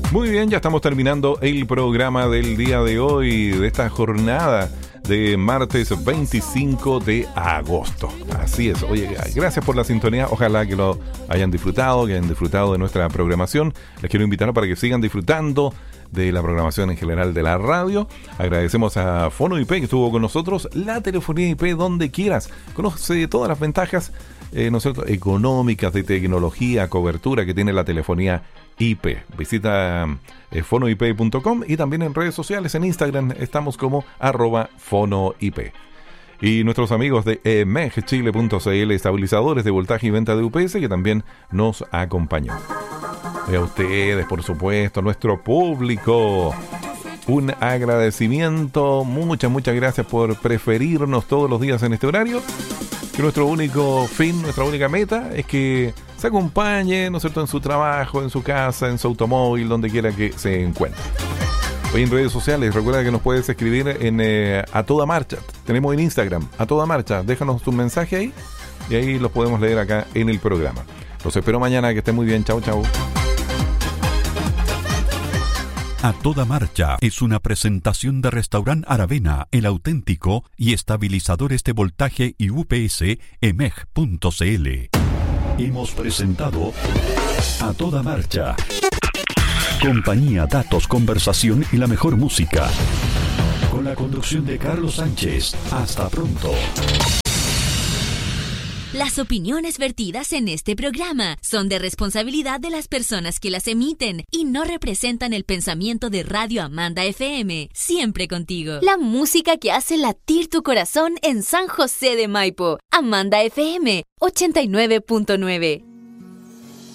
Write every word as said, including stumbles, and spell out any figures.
Muy bien, ya estamos terminando el programa del día de hoy, de esta jornada de martes veinticinco de agosto. Así es. Oye, gracias por la sintonía. Ojalá que lo hayan disfrutado, que hayan disfrutado de nuestra programación. Les quiero invitar para que sigan disfrutando de la programación en general de la radio. Agradecemos a Fono I P que estuvo con nosotros. La telefonía I P donde quieras. Conoce todas las ventajas eh, ¿no es cierto? económicas, de tecnología, cobertura que tiene la telefonía I P. Visita eh, fono i p punto com y también en redes sociales, en Instagram estamos como arroba fonoip. Y nuestros amigos de e m e g chile punto c l, estabilizadores de voltaje y venta de U P S, que también nos acompañó. Y a ustedes, por supuesto, nuestro público, un agradecimiento, muchas, muchas gracias por preferirnos todos los días en este horario. Que nuestro único fin, nuestra única meta es que se acompañe, ¿no es cierto?, en su trabajo, en su casa, en su automóvil, donde quiera que se encuentre. Hoy en redes sociales, recuerda que nos puedes escribir en eh, A Toda Marcha. Tenemos en Instagram, A Toda Marcha. Déjanos tu mensaje ahí y ahí los podemos leer acá en el programa. Los espero mañana, que estén muy bien. Chau, chau. A Toda Marcha es una presentación de Restaurant Aravena, El Auténtico, y estabilizadores de voltaje y U P S e m e g punto c l. Hemos presentado A Toda Marcha. Compañía, datos, conversación y la mejor música. Con la conducción de Carlos Sánchez. Hasta pronto. Las opiniones vertidas en este programa son de responsabilidad de las personas que las emiten y no representan el pensamiento de Radio Amanda F M. Siempre contigo. La música que hace latir tu corazón en San José de Maipo. Amanda F M ochenta y nueve punto nueve.